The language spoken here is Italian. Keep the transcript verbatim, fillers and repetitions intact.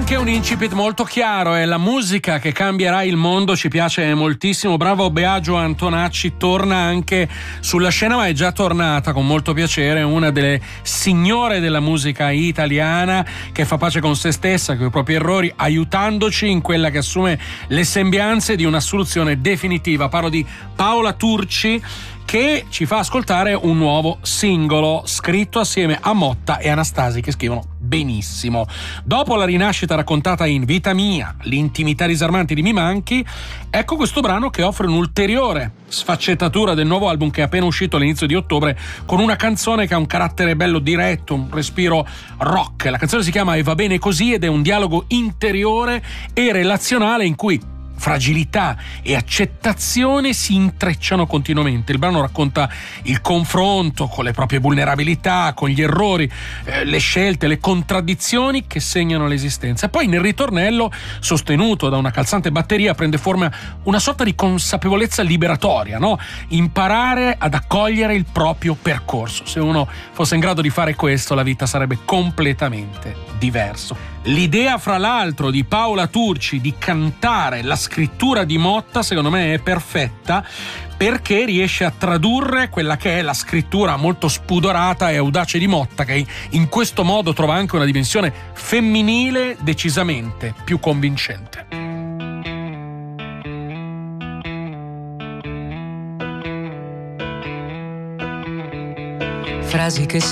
anche un incipit molto chiaro, è la musica che cambierà il mondo, ci piace moltissimo. Bravo Biagio Antonacci, torna anche sulla scena, ma è già tornata con molto piacere, una delle signore della musica italiana che fa pace con se stessa, con i propri errori, aiutandoci in quella che assume le sembianze di una soluzione definitiva. Parlo di Paola Turci, che ci fa ascoltare un nuovo singolo scritto assieme a Motta e Anastasi, che scrivono benissimo. Dopo la rinascita raccontata in Vita Mia, l'intimità disarmante di Mi Manchi, ecco questo brano che offre un'ulteriore sfaccettatura del nuovo album che è appena uscito all'inizio di ottobre, con una canzone che ha un carattere bello diretto, un respiro rock. La canzone si chiama E va bene così ed è un dialogo interiore e relazionale in cui fragilità e accettazione si intrecciano continuamente. Il brano racconta il confronto con le proprie vulnerabilità, con gli errori, eh, le scelte, le contraddizioni che segnano l'esistenza. E poi nel ritornello, sostenuto da una calzante batteria, prende forma una sorta di consapevolezza liberatoria, no? Imparare ad accogliere il proprio percorso. Se uno fosse in grado di fare questo, la vita sarebbe completamente diverso. L'idea, fra l'altro, di Paola Turci di cantare la scrittura di Motta, secondo me è perfetta, perché riesce a tradurre quella che è la scrittura molto spudorata e audace di Motta, che in questo modo trova anche una dimensione femminile decisamente più convincente. Frasi che